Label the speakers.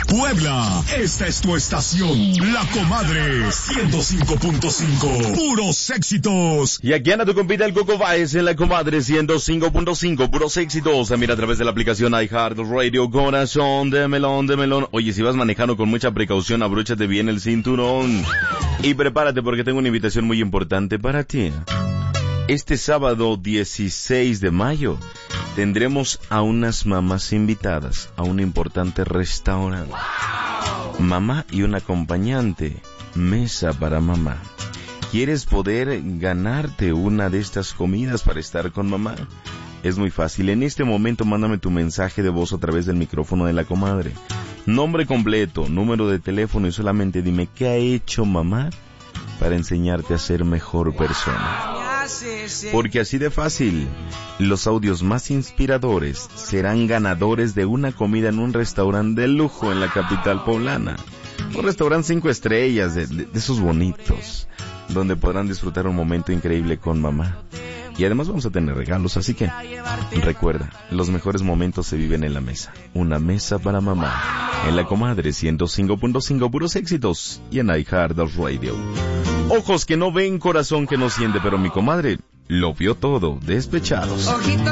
Speaker 1: Puebla, esta es tu estación, La Comadre 105.5, puros éxitos.
Speaker 2: Y aquí anda tu compita el Coco Baez en La Comadre 105.5, puros éxitos. Mira a través de la aplicación iHeartRadio, corazón de melón. Oye, si vas manejando con mucha precaución, abróchate bien el cinturón y prepárate porque tengo una invitación muy importante para ti. Este sábado 16 de mayo tendremos a unas mamás invitadas a un importante restaurante. Mamá y un acompañante, mesa para mamá. ¿Quieres poder ganarte una de estas comidas para estar con mamá? Es muy fácil. En este momento mándame tu mensaje de voz a través del micrófono de La Comadre. Nombre completo, número de teléfono y solamente dime qué ha hecho mamá para enseñarte a ser mejor persona. Porque así de fácil, los audios más inspiradores serán ganadores de una comida en un restaurante de lujo en la capital poblana. Un restaurante 5 estrellas de esos bonitos, donde podrán disfrutar un momento increíble con mamá. Y además vamos a tener regalos, así que recuerda, los mejores momentos se viven en la mesa. Una mesa para mamá. En La Comadre 105.5, puros éxitos. Y en iHeartRadio. Ojos que no ven, corazón que no siente, pero mi comadre lo vio todo. Despechados.